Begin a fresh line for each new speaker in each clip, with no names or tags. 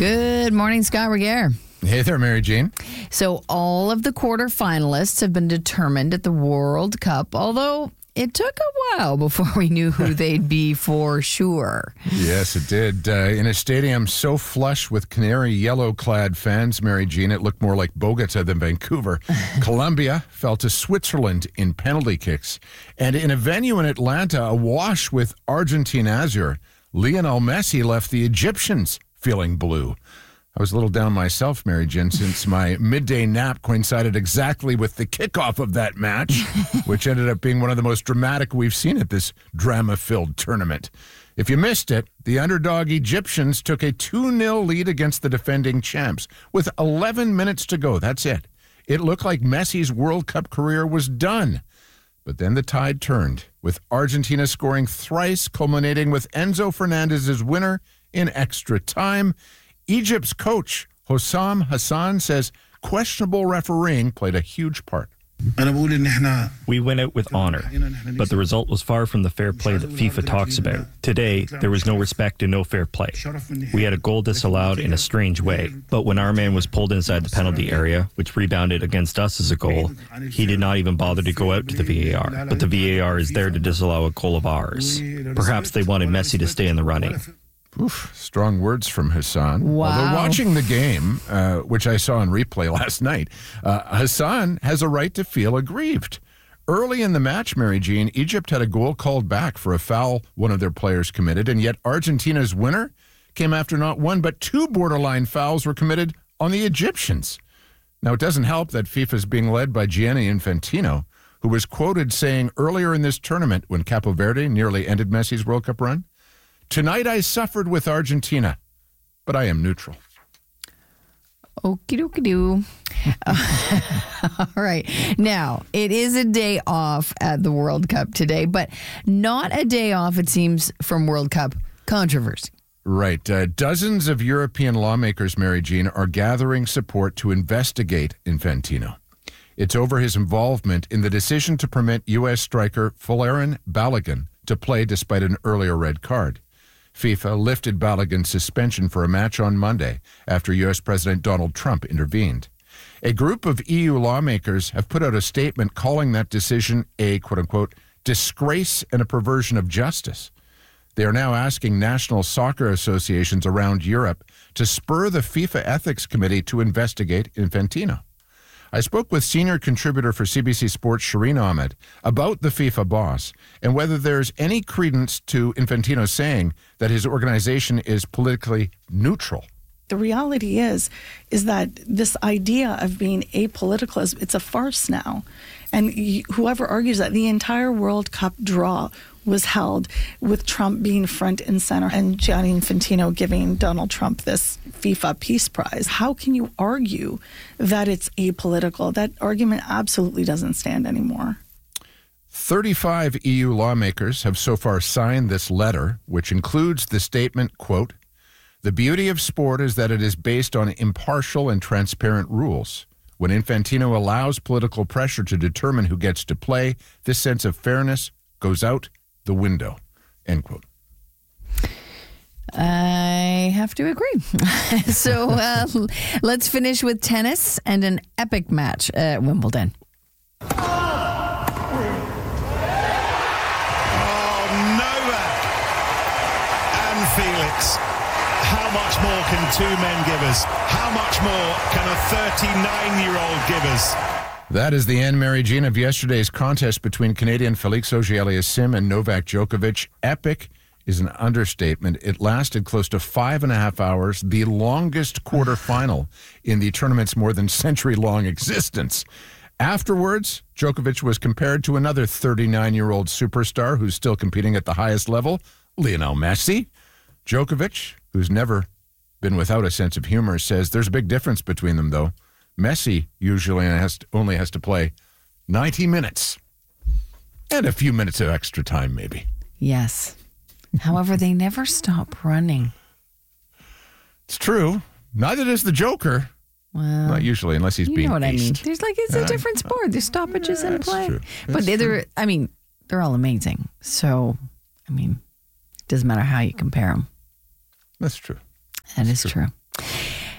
Good morning, Scott Regier.
Hey there, Mary Jane.
So all of the quarterfinalists have been determined at the World Cup, although it took a while before we knew who they'd be for sure.
Yes, it did. In a stadium so flush with canary yellow-clad fans, Mary Jean, it looked more like Bogota than Vancouver. Colombia fell to Switzerland in penalty kicks. And in a venue in Atlanta, awash with Argentine azure, Lionel Messi left the Egyptians feeling blue. I was a little down myself, Mary Jane, since my midday nap coincided exactly with the kickoff of that match, which ended up being one of the most dramatic we've seen at this drama-filled tournament. If you missed it, the underdog Egyptians took a 2-0 lead against the defending champs with 11 minutes to go. That's it. It looked like Messi's World Cup career was done. But then the tide turned, with Argentina scoring thrice, culminating with Enzo Fernandez's winner in extra time. Egypt's coach, Hossam Hassan, says questionable refereeing played a huge part.
We went out with honor, but the result was far from the fair play that FIFA talks about. Today, there was no respect and no fair play. We had a goal disallowed in a strange way, but when our man was pulled inside the penalty area, which rebounded against us as a goal, he did not even bother to go out to the VAR. But the VAR is there to disallow a goal of ours. Perhaps they wanted Messi to stay in the running.
Oof, strong words from Hassan.
Wow.
Although watching the game, which I saw on replay last night, Hassan has a right to feel aggrieved. Early in the match, Mary Jean, Egypt had a goal called back for a foul one of their players committed, and yet Argentina's winner came after not one but two borderline fouls were committed on the Egyptians. Now, it doesn't help that FIFA is being led by Gianni Infantino, who was quoted saying earlier in this tournament when Capo Verde nearly ended Messi's World Cup run, "Tonight I suffered with Argentina, but I am neutral."
Okie dokie doo. All right. Now, it is a day off at the World Cup today, but not a day off, it seems, from World Cup controversy.
Right. Dozens of European lawmakers, Mary Jean, are gathering support to investigate Infantino. It's over his involvement in the decision to permit U.S. striker Folarin Balogun to play despite an earlier red card. FIFA lifted Balogun's suspension for a match on Monday after U.S. President Donald Trump intervened. A group of EU lawmakers have put out a statement calling that decision a, quote-unquote, disgrace and a perversion of justice. They are now asking national soccer associations around Europe to spur the FIFA Ethics Committee to investigate Infantino. I spoke with senior contributor for CBC Sports, Shireen Ahmed, about the FIFA boss and whether there's any credence to Infantino saying that his organization is politically neutral.
The reality is that this idea of being apolitical, it's a farce now. And whoever argues that the entire World Cup draw was held with Trump being front and center and Gianni Infantino giving Donald Trump this FIFA Peace Prize. How can you argue that it's apolitical? That argument absolutely doesn't stand anymore.
35 EU lawmakers have so far signed this letter, which includes the statement, quote, "The beauty of sport is that it is based on impartial and transparent rules. When Infantino allows political pressure to determine who gets to play, this sense of fairness goes out the window," end quote.
I have to agree. So let's finish with tennis and an epic match at Wimbledon.
Oh, Novak and Felix. How much more can two men give us? How much more can a 39-year-old give us?
That is the end, Mary Jean, of yesterday's contest between Canadian Felix Auger-Aliassime and Novak Djokovic. Epic is an understatement. It lasted close to 5.5 hours, the longest quarterfinal in the tournament's more than century-long existence. Afterwards, Djokovic was compared to another 39-year-old superstar who's still competing at the highest level, Lionel Messi. Djokovic, who's never been without a sense of humor, says there's a big difference between them, though. Messi usually only has to play 90 minutes and a few minutes of extra time, maybe.
Yes. However, they never stop running.
It's true. Neither does the Joker.
Well,
not usually, unless he's being
You know what
beast.
I mean? There's it's a different sport. There's stoppages in play.
True.
But they're all amazing. So, it doesn't matter how you compare them.
That's true.
That is true.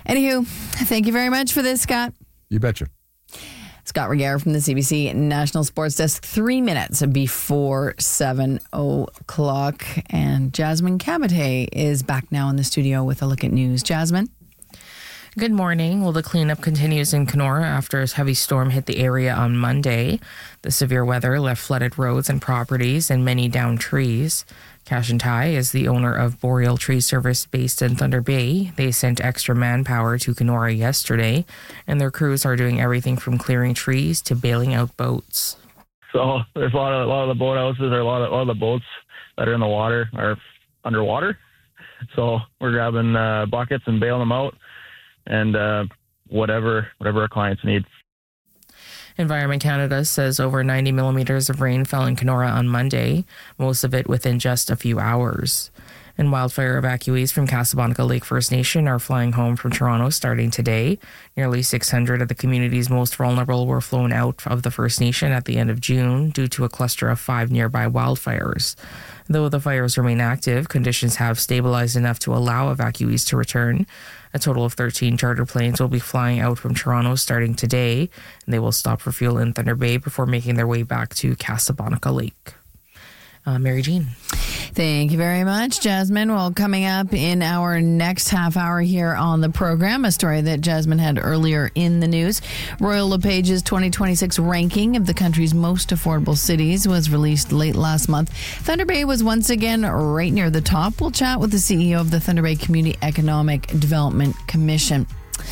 Anywho, thank you very much for this, Scott.
You betcha.
Scott Reguer from the CBC National Sports Desk, 3 minutes before 7 o'clock. And Jasmine Cabate is back now in the studio with a look at news. Jasmine?
Good morning. Well, the cleanup continues in Kenora after a heavy storm hit the area on Monday. The severe weather left flooded roads and properties and many downed trees. Cash and Tie is the owner of Boreal Tree Service based in Thunder Bay. They sent extra manpower to Kenora yesterday, and their crews are doing everything from clearing trees to bailing out boats.
So there's a lot of the boathouses, or a lot of the boats that are in the water are underwater. So we're grabbing buckets and bailing them out, and whatever our clients need.
Environment Canada says over 90 millimeters of rain fell in Kenora on Monday, most of it within just a few hours. And wildfire evacuees from Casablanca Lake First Nation are flying home from Toronto starting today. Nearly 600 of the community's most vulnerable were flown out of the First Nation at the end of June due to a cluster of 5 nearby wildfires. Though the fires remain active, conditions have stabilized enough to allow evacuees to return. A total of 13 charter planes will be flying out from Toronto starting today, and they will stop for fuel in Thunder Bay before making their way back to Casablanca Lake. Mary Jean.
Thank you very much, Jasmine. Well, coming up in our next half hour here on the program, a story that Jasmine had earlier in the news. Royal LePage's 2026 ranking of the country's most affordable cities was released late last month. Thunder Bay was once again right near the top. We'll chat with the CEO of the Thunder Bay Community Economic Development Commission.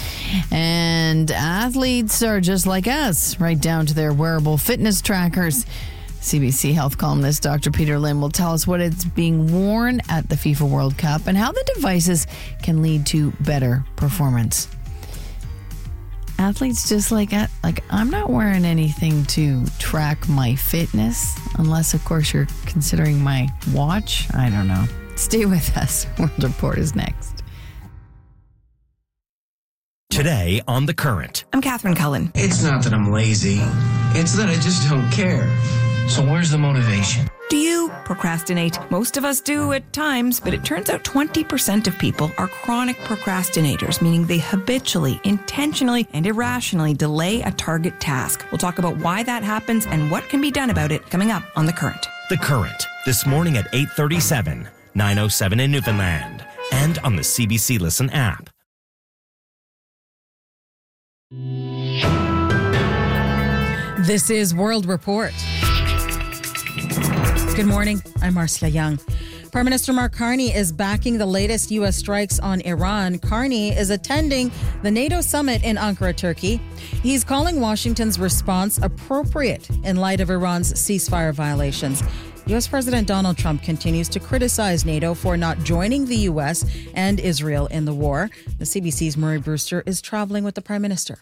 And athletes are just like us, right down to their wearable fitness trackers. CBC Health columnist Dr. Peter Lim will tell us what is being worn at the FIFA World Cup and how the devices can lead to better performance. Athletes just like I'm not wearing anything to track my fitness, unless, of course, you're considering my watch. I don't know. Stay with us. World Report is next.
Today on The Current.
I'm Catherine Cullen.
It's not that I'm lazy. It's that I just don't care. So where's the motivation?
Do you procrastinate? Most of us do at times, but it turns out 20% of people are chronic procrastinators, meaning they habitually, intentionally, and irrationally delay a target task. We'll talk about why that happens and what can be done about it coming up on The Current.
The Current, this morning at 8:37, 9:07 in Newfoundland, and on the CBC Listen app.
This is World Report. Good morning. I'm Marcia Young. Prime Minister Mark Carney is backing the latest U.S. strikes on Iran. Carney is attending the NATO summit in Ankara, Turkey. He's calling Washington's response appropriate in light of Iran's ceasefire violations. U.S. President Donald Trump continues to criticize NATO for not joining the U.S. and Israel in the war. The CBC's Murray Brewster is traveling with the Prime Minister.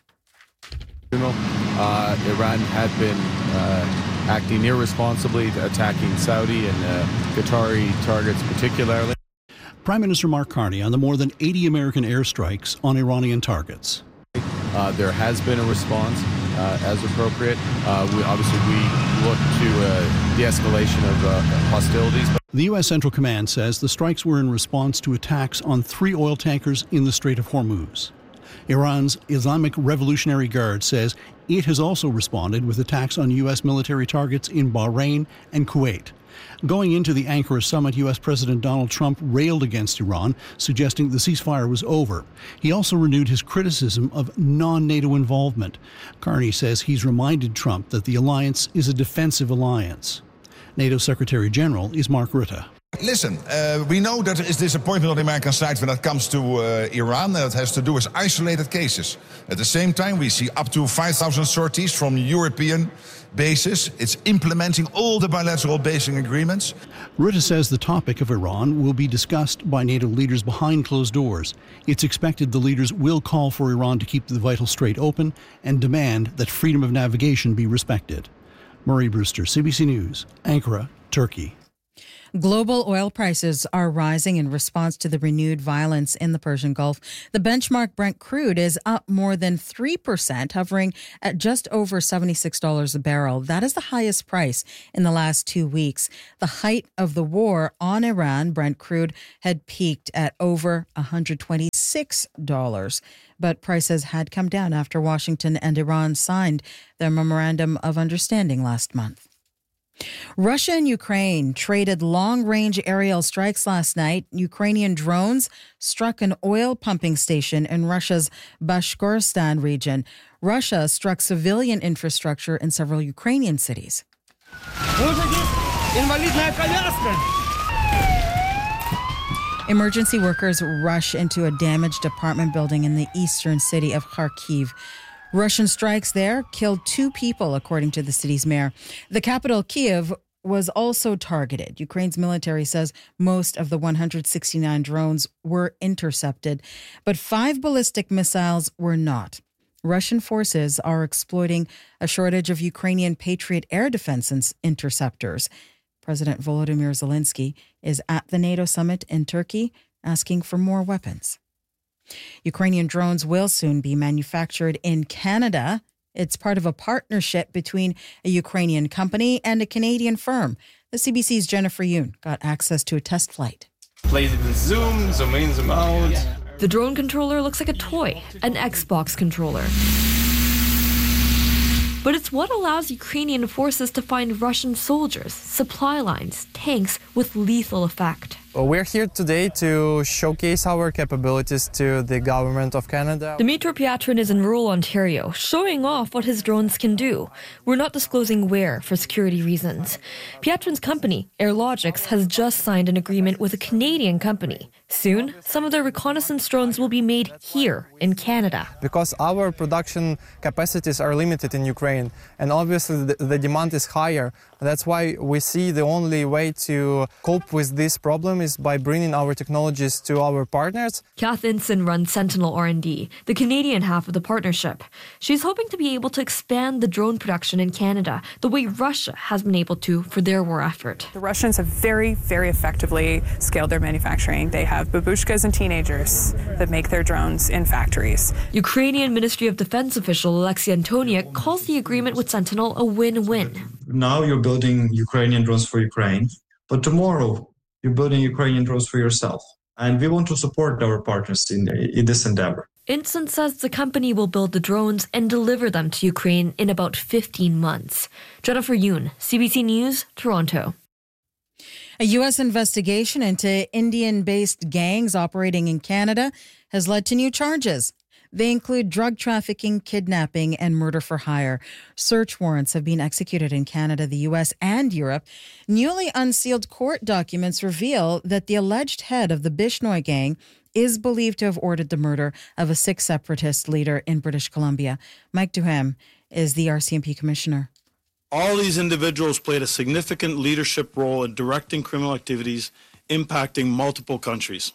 Iran had been acting irresponsibly, attacking Saudi and Qatari targets particularly.
Prime Minister Mark Carney on the more than 80 American airstrikes on Iranian targets.
There has been a response as appropriate. We look to de-escalation of hostilities.
The U.S. Central Command says the strikes were in response to attacks on 3 oil tankers in the Strait of Hormuz. Iran's Islamic Revolutionary Guard says it has also responded with attacks on U.S. military targets in Bahrain and Kuwait. Going into the Ankara summit, U.S. President Donald Trump railed against Iran, suggesting the ceasefire was over. He also renewed his criticism of non-NATO involvement. Carney says he's reminded Trump that the alliance is a defensive alliance. NATO Secretary General is Mark Rutte.
Listen, we know that there is disappointment on the American side when it comes to Iran. That has to do with isolated cases. At the same time, we see up to 5,000 sorties from European bases. It's implementing all the bilateral basing agreements.
Rutte says the topic of Iran will be discussed by NATO leaders behind closed doors. It's expected the leaders will call for Iran to keep the vital strait open and demand that freedom of navigation be respected. Murray Brewster, CBC News, Ankara, Turkey.
Global oil prices are rising in response to the renewed violence in the Persian Gulf. The benchmark Brent crude is up more than 3%, hovering at just over $76 a barrel. That is the highest price in the last 2 weeks. The height of the war on Iran, Brent crude had peaked at over $126 $6. But prices had come down after Washington and Iran signed their memorandum of understanding last month. Russia and Ukraine traded long-range aerial strikes last night. Ukrainian drones struck an oil pumping station in Russia's Bashkortostan region. Russia struck civilian infrastructure in several Ukrainian cities. Emergency workers rush into a damaged apartment building in the eastern city of Kharkiv. Russian strikes there killed 2 people, according to the city's mayor. The capital, Kyiv, was also targeted. Ukraine's military says most of the 169 drones were intercepted, but 5 ballistic missiles were not. Russian forces are exploiting a shortage of Ukrainian Patriot air defense interceptors. President Volodymyr Zelensky is at the NATO summit in Turkey asking for more weapons. Ukrainian drones will soon be manufactured in Canada. It's part of a partnership between a Ukrainian company and a Canadian firm. The CBC's Jennifer Yoon got access to a test flight.
Plays it in zoom in, zoom out.
The drone controller looks like a toy, an Xbox controller. But it's what allows Ukrainian forces to find Russian soldiers, supply lines, tanks with lethal effect.
We're here today to showcase our capabilities to the government of Canada.
Dmitry Piatrin is in rural Ontario, showing off what his drones can do. We're not disclosing where for security reasons. Piatrin's company, AirLogix, has just signed an agreement with a Canadian company. Soon, some of their reconnaissance drones will be made here in Canada.
Because our production capacities are limited in Ukraine, and obviously the demand is higher. That's why we see the only way to cope with this problem is by bringing our technologies to our partners.
Kath Inson runs Sentinel R&D, the Canadian half of the partnership. She's hoping to be able to expand the drone production in Canada the way Russia has been able to for their war effort.
The Russians have very, very effectively scaled their manufacturing. They have babushkas and teenagers that make their drones in factories.
Ukrainian Ministry of Defense official Alexei Antoniuk calls the agreement with Sentinel a win-win.
Now you're building Ukrainian drones for Ukraine, but tomorrow you're building Ukrainian drones for yourself. And we want to support our partners in this endeavor.
Inson says the company will build the drones and deliver them to Ukraine in about 15 months. Jennifer Yoon, CBC News, Toronto.
A U.S. investigation into Indian-based gangs operating in Canada has led to new charges. They include drug trafficking, kidnapping, and murder for hire. Search warrants have been executed in Canada, the U.S., and Europe. Newly unsealed court documents reveal that the alleged head of the Bishnoi gang is believed to have ordered the murder of a Sikh separatist leader in British Columbia. Mike Duham is the RCMP commissioner.
All these individuals played a significant leadership role in directing criminal activities impacting multiple countries.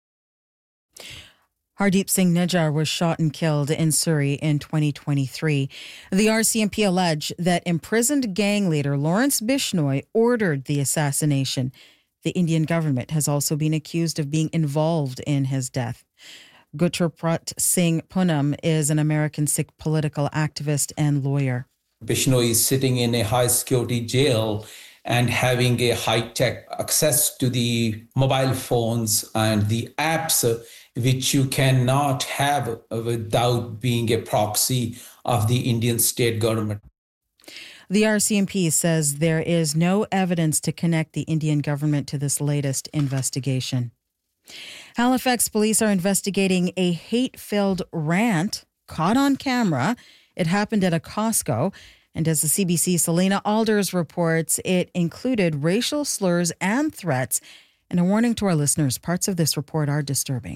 Hardeep Singh Nijjar was shot and killed in Surrey in 2023. The RCMP allege that imprisoned gang leader Lawrence Bishnoi ordered the assassination. The Indian government has also been accused of being involved in his death. Gurpratap Singh Poonam is an American Sikh political activist and lawyer.
Bishnoi is sitting in a high-security jail and having a high-tech access to the mobile phones and the apps, which you cannot have without being a proxy of the Indian state government.
The RCMP says there is no evidence to connect the Indian government to this latest investigation. Halifax police are investigating a hate-filled rant caught on camera. It happened at a Costco. And as the CBC's Selena Alders reports, it included racial slurs and threats. And a warning to our listeners, parts of this report are disturbing.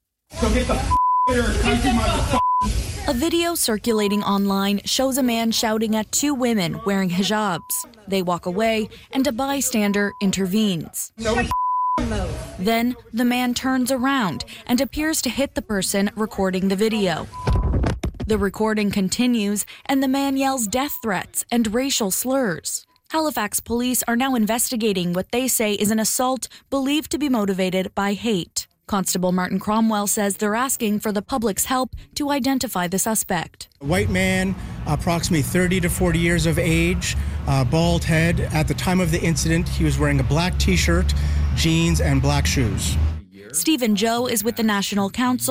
A video circulating online shows a man shouting at 2 women wearing hijabs. They walk away and a bystander intervenes. Then the man turns around and appears to hit the person recording the video. The recording continues, and the man yells death threats and racial slurs. Halifax police are now investigating what they say is an assault believed to be motivated by hate. Constable Martin Cromwell says they're asking for the public's help to identify the suspect.
A white man, approximately 30 to 40 years of age, bald head. At the time of the incident, he was wearing a black T-shirt, jeans, and black shoes.
Stephen Joe is with the National Council